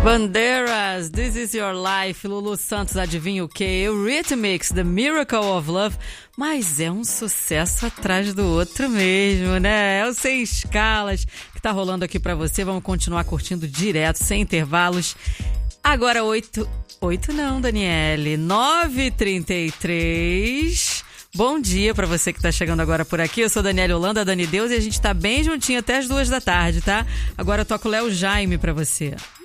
Bandeiras, This Is Your Life, Lulu Santos, adivinha o quê? Eurythmics, The Miracle of Love. Mas é um sucesso atrás do outro mesmo, né? É o Sem Escalas que tá rolando aqui pra você. Vamos continuar curtindo direto, sem intervalos. Agora 8 não, Daniele, 9h33. Bom dia pra você que tá chegando agora por aqui. Eu sou Daniele Holanda, a Dani Deus, e a gente tá bem juntinho até as 2 da tarde, tá? Agora eu toco o Léo Jaime pra você.